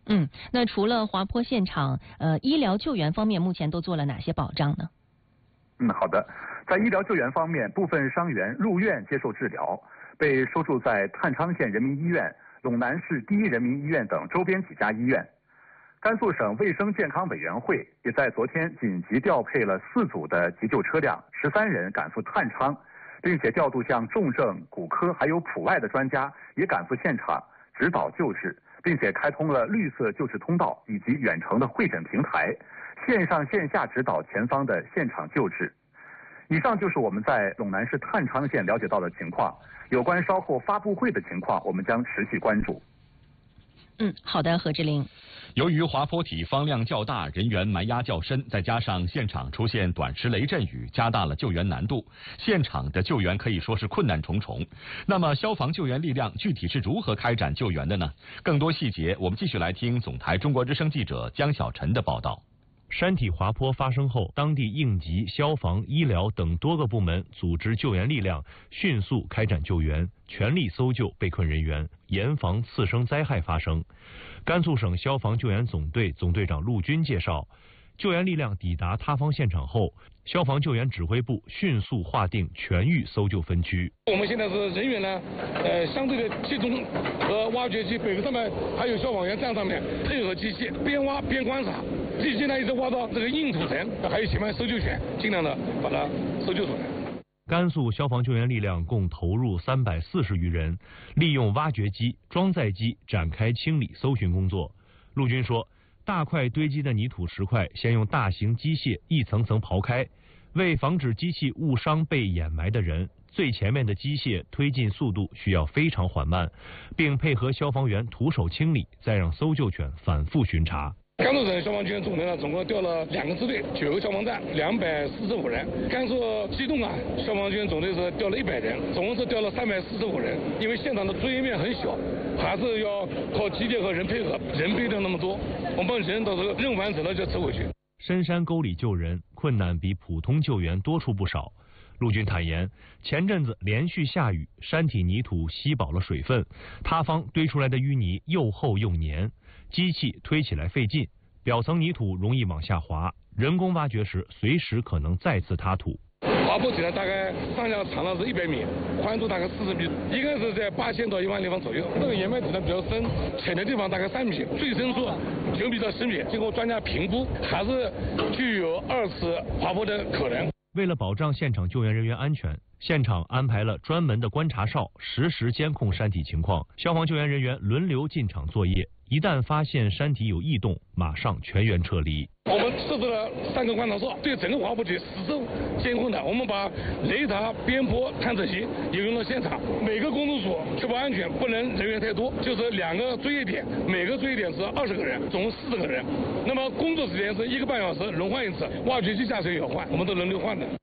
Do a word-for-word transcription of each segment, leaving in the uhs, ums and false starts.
嗯，那除了滑坡现场，呃，医疗救援方面目前都做了哪些保障呢？ 嗯，好的。在医疗救援方面，部分伤员入院接受治疗，被收住在太昌县人民医院、陇南市第一人民医院等周边几家医院。甘肃省卫生健康委员会也在昨天紧急调配了四组的急救车辆，十三人赶赴太昌，并且调度像重症、骨科还有普外的专家也赶赴现场指导救治，并且开通了绿色救治通道以及远程的会诊平台，线上线下指导前方的现场救治。以上就是我们在陇南市太昌县了解到的情况，有关稍后发布会的情况，我们将持续关注。 嗯，好的，何志玲。 由于滑坡体方量较大，人员埋压较深，再加上现场出现短时雷阵雨，加大了救援难度。现场的救援可以说是困难重重。那么，消防救援力量具体是如何开展救援的呢？更多细节，我们继续来听总台中国之声记者江小晨的报道。 山体滑坡发生后，当地应急、消防、医疗等多个部门组织救援力量，迅速开展救援，全力搜救被困人员，严防次生灾害发生。甘肃省消防救援总队总队长陆军介绍，救援力量抵达塌方现场后，消防救援指挥部迅速划定全域搜救分区。 我们现在是人员呢，呃，相对的集中和挖掘机北上面还有消防员站上面配合机器，边挖边观察，机器呢一直挖到这个硬土层，还有前面搜救犬，尽量的把它搜救出来。 甘肃消防救援力量共投入三百四十余人，利用挖掘机、装载机展开清理搜寻工作。陆军说，大块堆积的泥土石块先用大型机械一层层刨开，为防止机器误伤被掩埋的人，最前面的机械推进速度需要非常缓慢，并配合消防员徒手清理，再让搜救犬反复巡查。 甘肃省消防救援总队呢，总共调了两个支队，九个消防站，两百四十五人。甘肃机动啊，消防救援总队是调了一百人，总共是调了三百四十五人。因为现场的作业面很小，还是要靠机械和人配合，人背的那么多，我们人到时候任务完成了就撤回去。 深山沟里救人，困难比普通救援多出不少。陆军坦言，前阵子连续下雨，山体泥土吸饱了水分，塌方堆出来的淤泥又厚又黏，机器推起来费劲，表层泥土容易往下滑，人工挖掘时随时可能再次塌土。 滑坡体呢，大概上下长了是一百米，宽度大概四十米，应该是在八千到一万立方左右。这个掩埋体呢比较深，浅的地方大概三米，最深处九米到十米。经过专家评估，还是具有二次滑坡的可能。 为了保障现场救援人员安全，现场安排了专门的观察哨，实时监控山体情况。消防救援人员轮流进场作业，一旦发现山体有异动，马上全员撤离。 我们设置了三个观察哨，对整个滑坡体实时监控的。我们把雷达、边坡探测器也用到现场，每个工作组确保安全，不能人员太多，就是两个作业点，每个作业点是二十个人，总共四十个人。那么工作时间是一个半小时，轮换一次，挖掘机驾驶也要换，我们都轮流换的。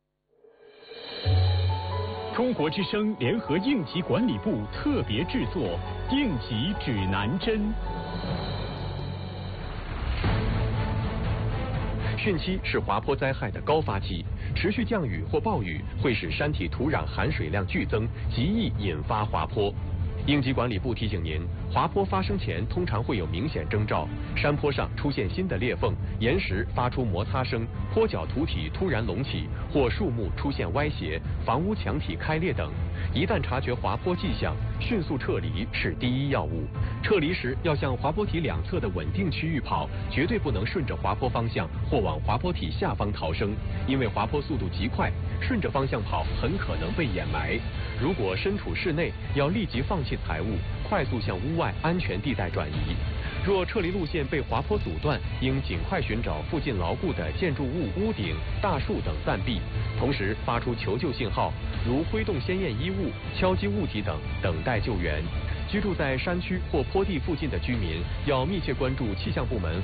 中国之声联合应急管理部特别制作《应急指南针》。 汛期是滑坡灾害的高发期，持续降雨或暴雨会使山体土壤含水量剧增，极易引发滑坡。应急管理部提醒您，滑坡发生前通常会有明显征兆：山坡上出现新的裂缝，岩石发出摩擦声，坡脚土体突然隆起，或树木出现歪斜，房屋墙体开裂等。一旦察觉滑坡迹象，迅速撤离是第一要务。撤离时要向滑坡体两侧的稳定区域跑，绝对不能顺着滑坡方向或往滑坡体下方逃生，因为滑坡速度极快，顺着方向跑很可能被掩埋。如果身处室内，要立即放弃财物，快速向屋外安全地带转移。若撤离路线被滑坡阻断，应尽快寻找附近牢固的建筑物、屋顶、大树等暂避，同时发出求救信号，如挥动鲜艳衣物、敲击物体等，等待救援。居住在山区或坡地附近的居民要密切关注气象部门